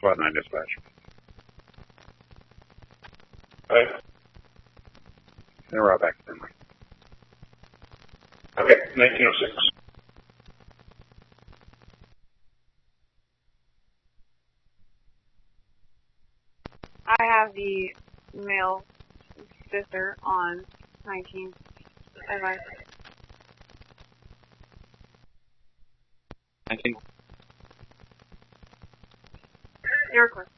SWAT 9 dispatch. Okay. And we're out back to Finley. Okay, 1906. I have the male sister on 19. Advice. 19. Your request.